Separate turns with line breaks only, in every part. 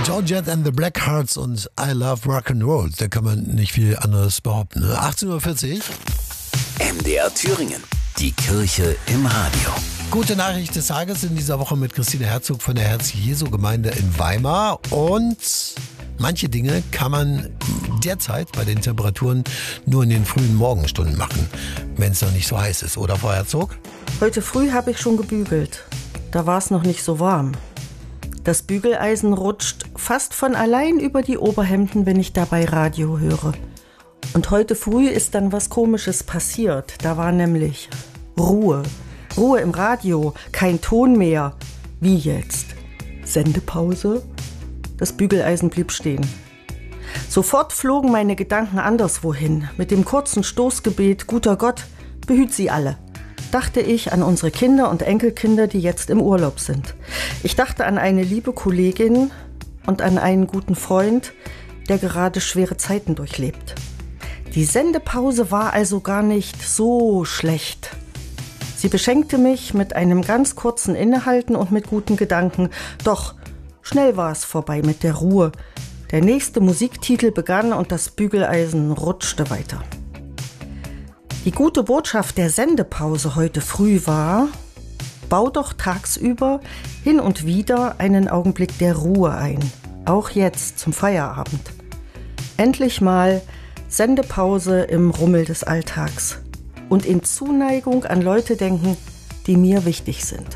Joan Jett and the Blackhearts und I Love Rock'n'Roll. Da kann man nicht viel anderes behaupten. 18:40 Uhr.
MDR Thüringen. Die Kirche im Radio.
Gute Nachricht des Tages in dieser Woche mit Christine Herzog von der Herz-Jesu-Gemeinde in Weimar. Und manche Dinge kann man derzeit bei den Temperaturen nur in den frühen Morgenstunden machen, wenn es noch nicht so heiß ist. Oder, Frau Herzog?
Heute früh habe ich schon gebügelt. Da war es noch nicht so warm. Das Bügeleisen rutscht fast von allein über die Oberhemden, wenn ich dabei Radio höre. Und heute früh ist dann was Komisches passiert. Da war nämlich Ruhe. Ruhe im Radio, kein Ton mehr. Wie jetzt? Sendepause? Das Bügeleisen blieb stehen. Sofort flogen meine Gedanken anderswohin. Mit dem kurzen Stoßgebet, guter Gott, behüt sie alle. Dachte ich an unsere Kinder und Enkelkinder, die jetzt im Urlaub sind. Ich dachte an eine liebe Kollegin und an einen guten Freund, der gerade schwere Zeiten durchlebt. Die Sendepause war also gar nicht so schlecht. Sie beschenkte mich mit einem ganz kurzen Innehalten und mit guten Gedanken. Doch schnell war es vorbei mit der Ruhe. Der nächste Musiktitel begann und das Bügeleisen rutschte weiter. Die gute Botschaft der Sendepause heute früh war: Bau doch tagsüber hin und wieder einen Augenblick der Ruhe ein. Auch jetzt zum Feierabend. Endlich mal Sendepause im Rummel des Alltags. Und in Zuneigung an Leute denken, die mir wichtig sind.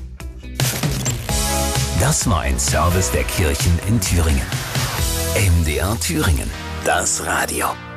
Das war ein Service der Kirchen in Thüringen. MDR Thüringen. Das Radio.